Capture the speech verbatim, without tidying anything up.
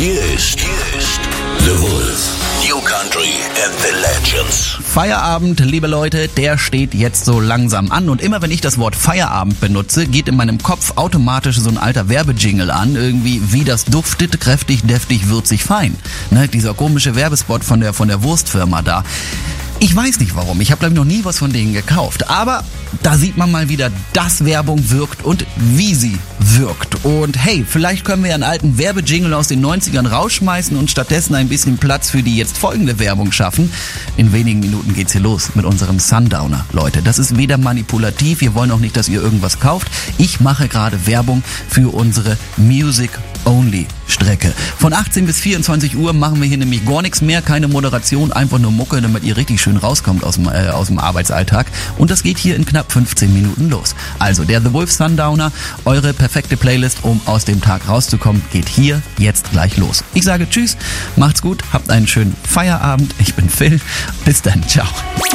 Hier ist, hier ist The Wolf. New Country and the Legends. Feierabend, liebe Leute, der steht jetzt so langsam an. Und immer wenn ich das Wort Feierabend benutze, geht in meinem Kopf automatisch so ein alter Werbejingle an. Irgendwie, wie das duftet, kräftig, deftig, würzig, fein. Ne, dieser komische Werbespot von der, von der Wurstfirma da. Ich weiß nicht warum, ich habe glaube ich noch nie was von denen gekauft, aber da sieht man mal wieder, dass Werbung wirkt und wie sie wirkt. Und hey, vielleicht können wir einen alten Werbejingle aus den neunzigern rausschmeißen und stattdessen ein bisschen Platz für die jetzt folgende Werbung schaffen. In wenigen Minuten geht's hier los mit unserem Sundowner, Leute. Das ist weder manipulativ, wir wollen auch nicht, dass ihr irgendwas kauft. Ich mache gerade Werbung für unsere Music-Only-Strecke. Von achtzehn bis vierundzwanzig Uhr machen wir hier nämlich gar nichts mehr, keine Moderation, einfach nur Mucke, damit ihr richtig schön rauskommt aus dem, äh, aus dem Arbeitsalltag. Und das geht hier in knapp fünfzehn Minuten los. Also der The Wolf Sundowner, eure perfekte Playlist, um aus dem Tag rauszukommen, geht hier jetzt gleich los. Ich sage tschüss, macht's gut, habt einen schönen Feierabend. Ich bin Phil. Bis dann, ciao.